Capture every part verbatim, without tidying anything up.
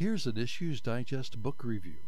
Here's an Issues Digest book review.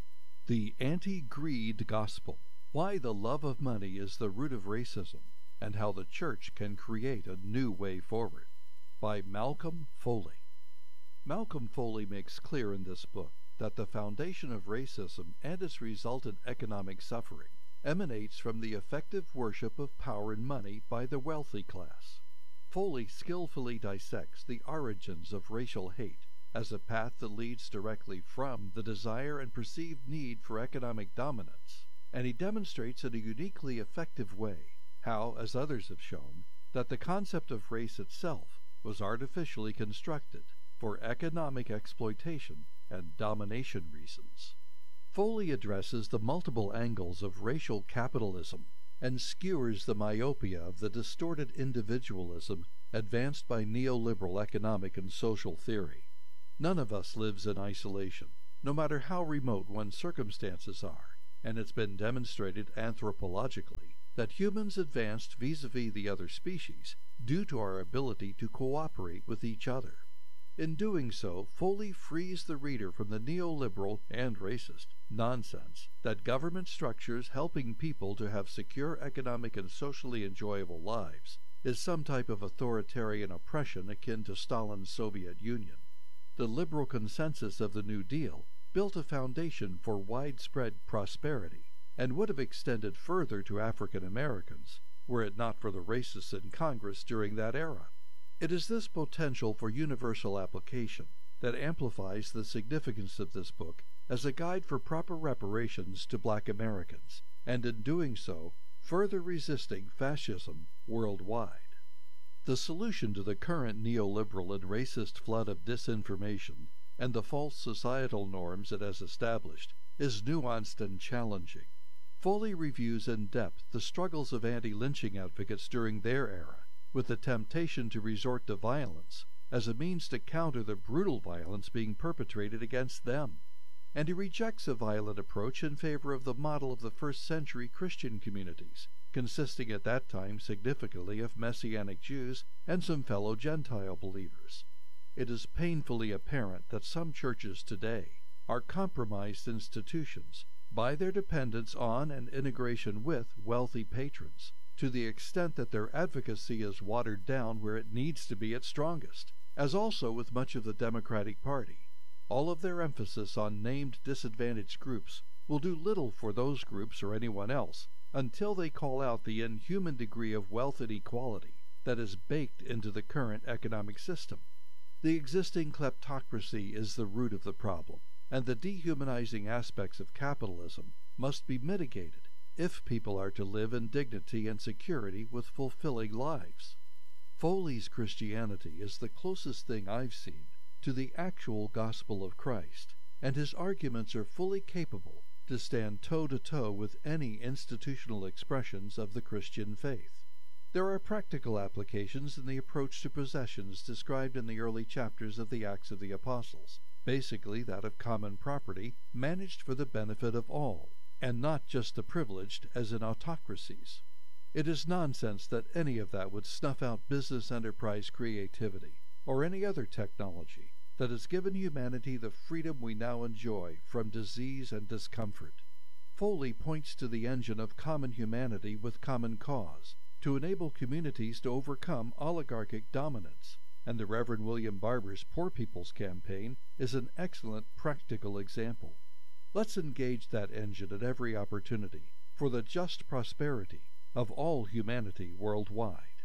The Anti-Greed Gospel: Why the Love of Money is the Root of Racism, and How the Church Can Create a New Way Forward, by Malcolm Foley. Malcolm Foley makes clear in this book that the foundation of racism and its resultant economic suffering emanates from the effective worship of power and money by the wealthy class. Foley skillfully dissects the origins of racial hate as a path that leads directly from the desire and perceived need for economic dominance, and he demonstrates in a uniquely effective way how, as others have shown, that the concept of race itself was artificially constructed for economic exploitation and domination reasons. Foley addresses the multiple angles of racial capitalism and skewers the myopia of the distorted individualism advanced by neoliberal economic and social theory. None of us lives in isolation, no matter how remote one's circumstances are, and it's been demonstrated anthropologically that humans advanced vis-a-vis the other species due to our ability to cooperate with each other. In doing so, Foley frees the reader from the neoliberal and racist nonsense that government structures helping people to have secure economic and socially enjoyable lives is some type of authoritarian oppression akin to Stalin's Soviet Union. The liberal consensus of the New Deal built a foundation for widespread prosperity and would have extended further to African Americans were it not for the racists in Congress during that era. It is this potential for universal application that amplifies the significance of this book as a guide for proper reparations to Black Americans, and in doing so, further resisting fascism worldwide. The solution to the current neoliberal and racist flood of disinformation and the false societal norms it has established is nuanced and challenging. Foley reviews in depth the struggles of anti-lynching advocates during their era, with the temptation to resort to violence as a means to counter the brutal violence being perpetrated against them. And he rejects a violent approach in favor of the model of the first-century Christian communities, consisting at that time significantly of Messianic Jews and some fellow Gentile believers. It is painfully apparent that some churches today are compromised institutions by their dependence on and integration with wealthy patrons, to the extent that their advocacy is watered down where it needs to be at strongest, as also with much of the Democratic Party. All of their emphasis on named disadvantaged groups will do little for those groups or anyone else until they call out the inhuman degree of wealth inequality that is baked into the current economic system. The existing kleptocracy is the root of the problem, and the dehumanizing aspects of capitalism must be mitigated if people are to live in dignity and security with fulfilling lives. Foley's Christianity is the closest thing I've seen to the actual gospel of Christ, and his arguments are fully capable to stand toe-to-toe with any institutional expressions of the Christian faith. There are practical applications in the approach to possessions described in the early chapters of the Acts of the Apostles, basically that of common property managed for the benefit of all, and not just the privileged as in autocracies. It is nonsense that any of that would snuff out business enterprise creativity, or any other technology that has given humanity the freedom we now enjoy from disease and discomfort. Foley points to the engine of common humanity with common cause to enable communities to overcome oligarchic dominance, and the Reverend William Barber's Poor People's Campaign is an excellent practical example. Let's engage that engine at every opportunity for the just prosperity of all humanity worldwide.